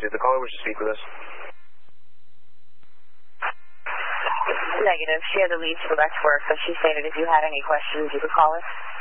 Did the caller wish to speak with us? Negative. She had to leave to go back to work, but she stated if you had any questions, you could call us.